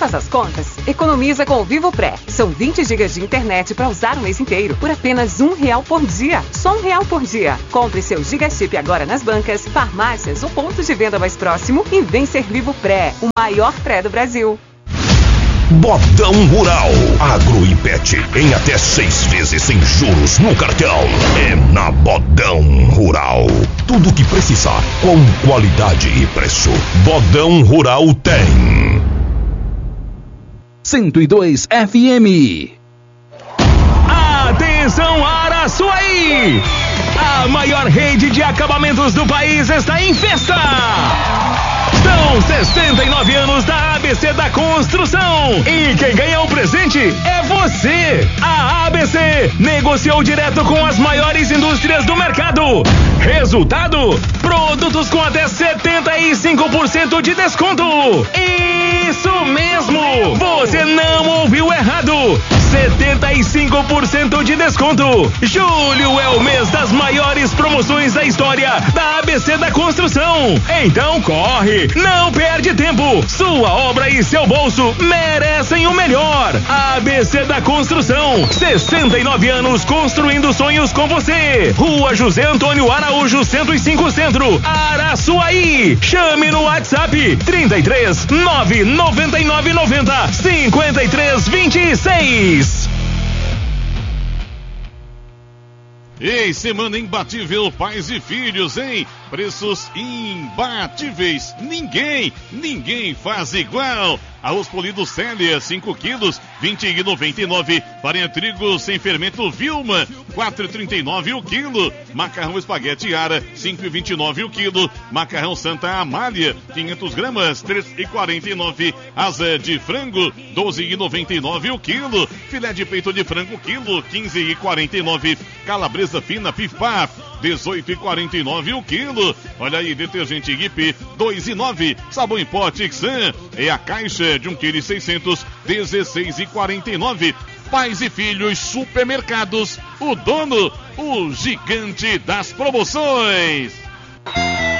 faz as contas? Economiza com o Vivo Pré. São 20 GB de internet para usar o mês inteiro por apenas R$1 por dia. Só R$1 por dia. Compre seu Gigachip agora nas bancas, farmácias ou pontos de venda mais próximo e vem ser Vivo Pré, o maior pré do Brasil. Bodão Rural, Agro e Pet, em até 6 vezes sem juros no cartão. É na Bodão Rural. Tudo o que precisar, com qualidade e preço. Bodão Rural tem. 102 FM. Atenção, Araçuaí! A maior rede de acabamentos do país está em festa! São 69 anos da ABC da Construção e quem ganha o presente é você! A ABC negociou direto com as maiores indústrias do mercado. Resultado? Produtos com até 75% de desconto! Isso mesmo! Você não ouviu errado! 75% de desconto! Julho é o mês das maiores promoções da história da ABC da Construção! Então corre! Não perde tempo! Sua obra e seu bolso merecem o melhor! ABC da Construção, 69 anos construindo sonhos com você! Rua José Antônio Araújo, 105 Centro, Araçuaí! Chame no WhatsApp 33 999 90 53 26. Ei, semana imbatível, pais e filhos, hein? Preços imbatíveis. Ninguém faz igual. Arroz polido Célia, 5 quilos, R$20,99. Farinha trigo sem fermento Vilma, R$4,39 o quilo. Macarrão espaguete Ara, R$5,29 o quilo. Macarrão Santa Amália, 500 gramas, R$3,49. Asa de frango, R$12,99 o quilo. Filé de peito de frango, quilo, R$15,49. Calabresa fina Pif-Paf, R$18,49 o quilo. Olha aí, detergente Guipe, R$2,09. Sabão em pó Tixan, é a caixa de 1,6 kg, R$16,49. Pais e filhos supermercados, o dono, o gigante das promoções.